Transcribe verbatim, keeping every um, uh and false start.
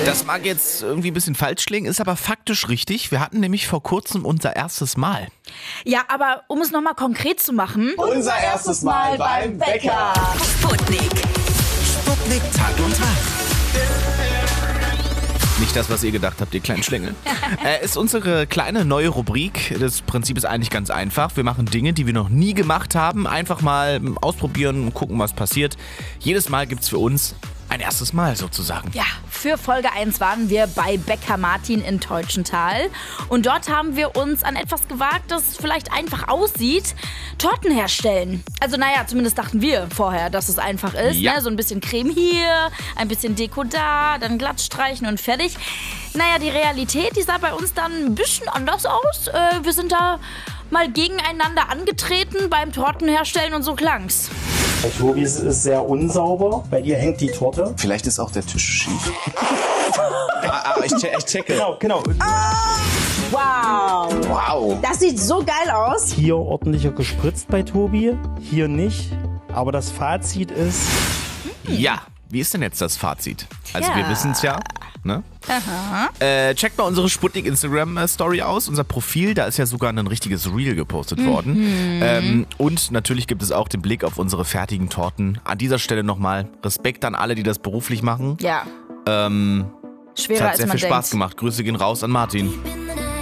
Das mag jetzt irgendwie ein bisschen falsch klingen, ist aber faktisch richtig. Wir hatten nämlich vor kurzem unser erstes Mal. Ja, aber um es nochmal konkret zu machen. Unser erstes Mal beim Bäcker. Sputnik. Sputnik Tag und Tag. Nicht das, was ihr gedacht habt, ihr kleinen Schlingel. äh, ist unsere kleine neue Rubrik. Das Prinzip ist eigentlich ganz einfach. Wir machen Dinge, die wir noch nie gemacht haben. Einfach mal ausprobieren und gucken, was passiert. Jedes Mal gibt's für uns ein erstes Mal sozusagen. Ja, für Folge eins waren wir bei Bäcker Martin in Teutschenthal. Und dort haben wir uns an etwas gewagt, das vielleicht einfach aussieht. Torten herstellen. Also naja, zumindest dachten wir vorher, dass es einfach ist. Ja. Ne? So ein bisschen Creme hier, ein bisschen Deko da, dann glatt streichen und fertig. Naja, die Realität, die sah bei uns dann ein bisschen anders aus. Äh, wir sind da mal gegeneinander angetreten beim Tortenherstellen und so klang's. Bei Tobi ist es sehr unsauber. Bei dir hängt die Torte. Vielleicht ist auch der Tisch schief. ah, ich, che ich checke. Genau, genau. Wow. Wow. Das sieht so geil aus. Hier ordentlicher gespritzt bei Tobi, hier nicht. Aber das Fazit ist... Ja, wie ist denn jetzt das Fazit? Also Tja. wir wissen es ja. Ne? Äh, checkt mal unsere Sputnik Instagram-Story aus, unser Profil, da ist ja sogar ein richtiges Reel gepostet Mhm. worden. Ähm, und natürlich gibt es auch den Blick auf unsere fertigen Torten. An dieser Stelle nochmal Respekt an alle, die das beruflich machen. Ja. Ähm, es Schwerer hat als sehr man viel Spaß denkt. gemacht. Grüße gehen raus an Martin.